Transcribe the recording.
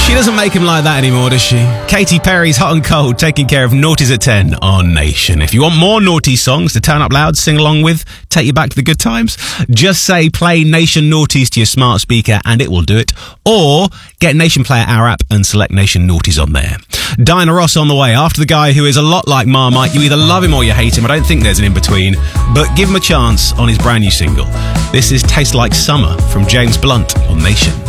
She doesn't make him like that anymore, does she? Katy Perry's Hot and Cold, taking care of Naughties at 10 on Nation. If you want more naughty songs to turn up loud, sing along with, take you back to the good times, just say play Nation Naughties to your smart speaker and it will do it. Or get Nation Player, our app, and select Nation Naughties on there. Diana Ross on the way. After the guy who is a lot like Marmite, you either love him or you hate him. I don't think there's an in-between, but give him a chance on his brand new single. This is Taste Like Summer from James Blunt on Nation.